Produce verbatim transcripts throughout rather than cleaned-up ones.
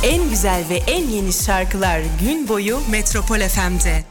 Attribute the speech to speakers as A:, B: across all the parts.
A: En güzel ve en yeni şarkılar gün boyu Metropol F M'de.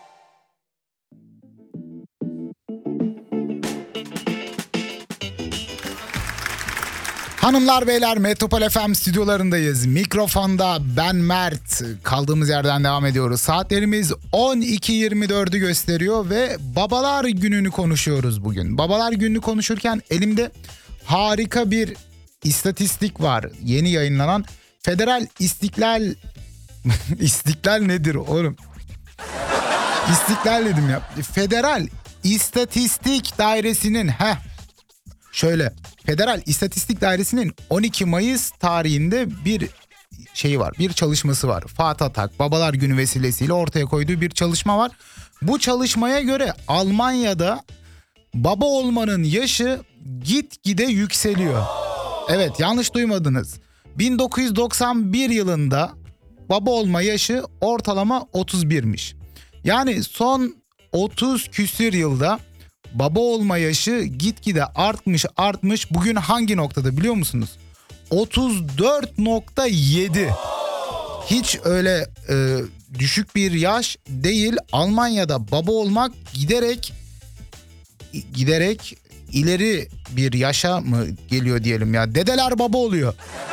B: Hanımlar beyler, Metropol F M stüdyolarındayız. Mikrofonda ben Mert. Kaldığımız yerden devam ediyoruz. Saatlerimiz on iki yirmi dördü gösteriyor ve Babalar Günü'nü konuşuyoruz bugün. Babalar Günü'nü konuşurken elimde harika bir istatistik var. Yeni yayınlanan Federal İstiklal... İstiklal nedir oğlum? İstiklal dedim ya. Federal İstatistik Dairesi'nin... Heh. Şöyle... Federal İstatistik Dairesi'nin on iki Mayıs tarihinde bir şeyi var, bir çalışması var. Fatih Atak Babalar Günü vesilesiyle ortaya koyduğu bir çalışma var. Bu çalışmaya göre Almanya'da baba olmanın yaşı gitgide yükseliyor. Evet, yanlış duymadınız. bin dokuz yüz doksan bir yılında baba olma yaşı ortalama otuz birmiş. Yani son otuz küsür yılda baba olma yaşı gitgide artmış artmış. Bugün hangi noktada biliyor musunuz? otuz dört nokta yedi. Hiç öyle e, düşük bir yaş değil. Almanya'da baba olmak giderek giderek ileri bir yaşa mı geliyor diyelim ya. Dedeler baba oluyor.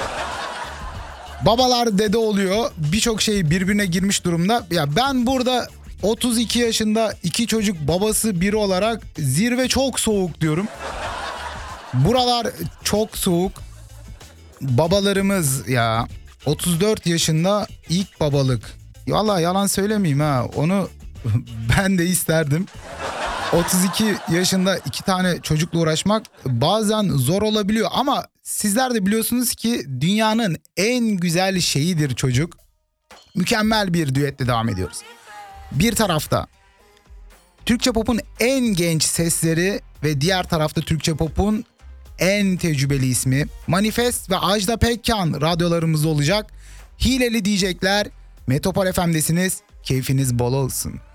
B: Babalar dede oluyor. Birçok şey birbirine girmiş durumda. Ya ben burada otuz iki yaşında iki çocuk babası biri olarak zirve çok soğuk diyorum. Buralar çok soğuk. Babalarımız ya otuz dört yaşında ilk babalık. Vallahi yalan söylemeyeyim ha, onu ben de isterdim. otuz iki yaşında iki tane çocukla uğraşmak bazen zor olabiliyor ama sizler de biliyorsunuz ki dünyanın en güzel şeyidir çocuk. Mükemmel bir düetle devam ediyoruz. Bir tarafta Türkçe pop'un en genç sesleri ve diğer tarafta Türkçe pop'un en tecrübeli ismi Manifest ve Ajda Pekkan radyolarımızda olacak. Hileli diyecekler. Metropol F M'desiniz. Keyfiniz bol olsun.